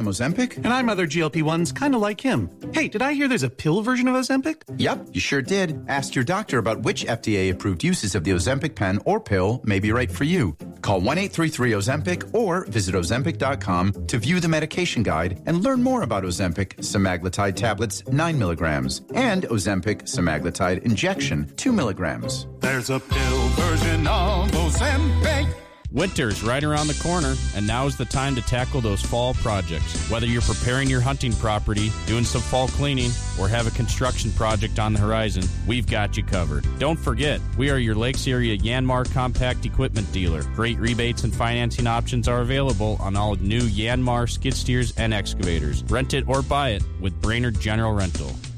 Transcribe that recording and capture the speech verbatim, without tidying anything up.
Ozempic. And I'm other G L P ones kind of like him. Hey, did I hear there's a pill version of Ozempic? Yep, you sure did. Ask your doctor about which F D A-approved uses of the Ozempic pen or pill may be right for you. Call one eight three three Ozempic or visit Ozempic dot com to view the medication guide and learn more about Ozempic semaglutide tablets nine milligrams and Ozempic semaglutide injection two milligrams. There's a pill version of Ozempic. Winter's right around the corner, and now's the time to tackle those fall projects. Whether you're preparing your hunting property, doing some fall cleaning, or have a construction project on the horizon, we've got you covered. Don't forget, we are your Lakes Area Yanmar compact equipment dealer. Great rebates and financing options are available on all new Yanmar skid steers and excavators. Rent it or buy it with Brainerd General Rental.